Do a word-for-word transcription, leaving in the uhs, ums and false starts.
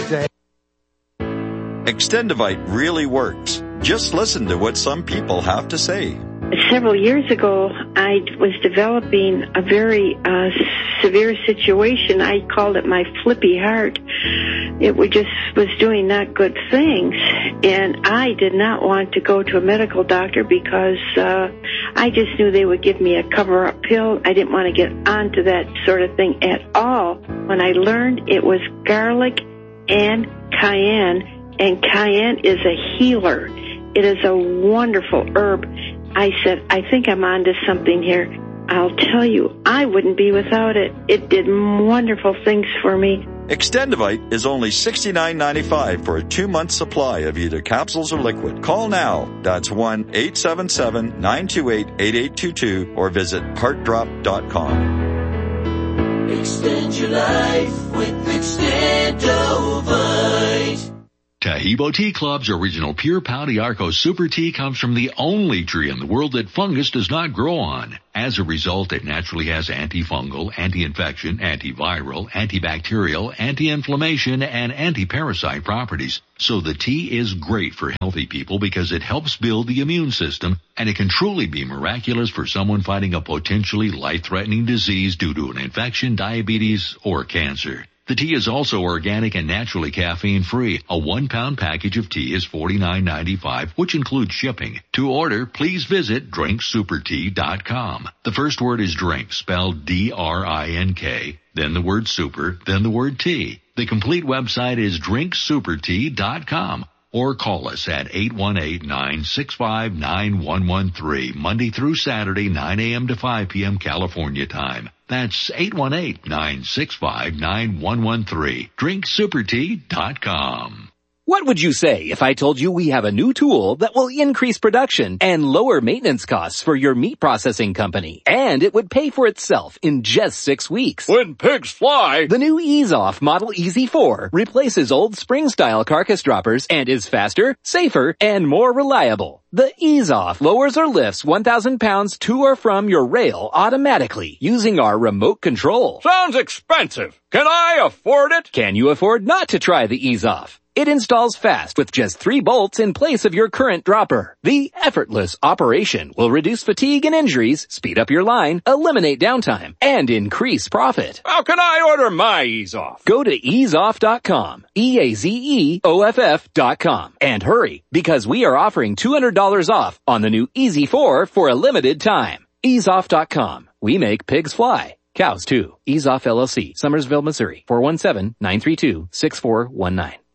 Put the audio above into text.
day. Extendivite really works. Just listen to what some people have to say. Several years ago, I was developing a very uh, severe situation. I called it my flippy heart. It was just was doing not good things, and I did not want to go to a medical doctor because uh, I just knew they would give me a cover-up pill. I didn't want to get onto that sort of thing at all. When I learned it was garlic and cayenne, and cayenne is a healer. It is a wonderful herb. I said, I think I'm onto something here. I'll tell you, I wouldn't be without it. It did wonderful things for me. Extendivite is only sixty-nine ninety-five for a two-month supply of either capsules or liquid. Call now. That's one eight seven seven, nine two eight, eight eight two two or visit heart drop dot com. Extend your life with Extendovite. Tahibo Tea Club's original Pure Pau d'Arco Super Tea comes from the only tree in the world that fungus does not grow on. As a result, it naturally has antifungal, anti-infection, antiviral, antibacterial, anti-inflammation, and anti-parasite properties. So the tea is great for healthy people because it helps build the immune system, and it can truly be miraculous for someone fighting a potentially life-threatening disease due to an infection, diabetes, or cancer. The tea is also organic and naturally caffeine-free. A one-pound package of tea is forty-nine ninety-five, which includes shipping. To order, please visit drink super tea dot com. The first word is drink, spelled D R I N K, then the word super, then the word tea. The complete website is drink super tea dot com. Or call us at eight one eight, nine six five, nine one one three, Monday through Saturday, nine a.m. to five p.m. California time. That's eight one eight, nine six five, nine one one three. drink super tea dot com. What would you say if I told you we have a new tool that will increase production and lower maintenance costs for your meat processing company? And it would pay for itself in just six weeks. When pigs fly! The new Ease Off Model E Z four replaces old spring-style carcass droppers and is faster, safer, and more reliable. The Ease Off lowers or lifts one thousand pounds to or from your rail automatically using our remote control. Sounds expensive. Can I afford it? Can you afford not to try the Ease Off? It installs fast with just three bolts in place of your current dropper. The effortless operation will reduce fatigue and injuries, speed up your line, eliminate downtime, and increase profit. How can I order my Ease Off? Go to ease off dot com, E A Z E O F F dot com, and hurry, because we are offering two hundred dollars off on the new E Z four for a limited time. ease off dot com. We make pigs fly. Cows too. Ease Off L L C, Summersville, Missouri, four one seven, nine three two, six four one nine.